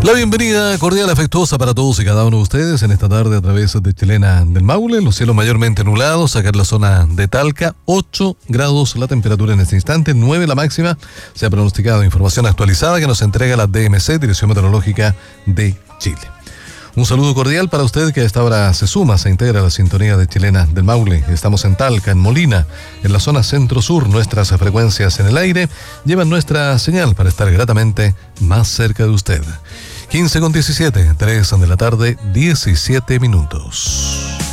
La bienvenida cordial, afectuosa para todos y cada uno de ustedes en esta tarde a través de Chilena del Maule. Los cielos mayormente nublados, acá en la zona de Talca, 8 grados la temperatura en este instante, 9 la máxima. Se ha pronosticado información actualizada que nos entrega la DMC, Dirección Meteorológica de Chile. Un saludo cordial para usted que a esta hora se suma, se integra a la sintonía de Chilena del Maule. Estamos en Talca, en Molina, en la zona centro-sur. Nuestras frecuencias en el aire llevan nuestra señal para estar gratamente más cerca de usted. 15:17, 3 de la tarde, 17 minutos.